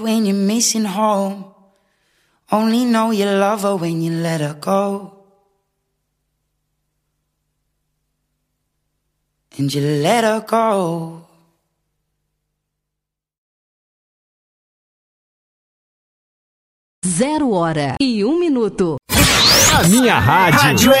When you're missing home, only know you love her when you let her go. And you let her go. Zero hora e 1 minuto. A minha rádio